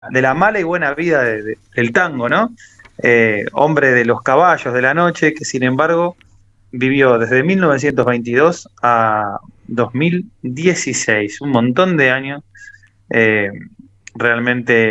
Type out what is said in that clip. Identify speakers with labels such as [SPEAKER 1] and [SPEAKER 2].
[SPEAKER 1] de la mala y buena vida del tango, ¿no? Hombre de los caballos de la noche, que sin embargo vivió desde 1922 a 2016, un montón de años, eh, realmente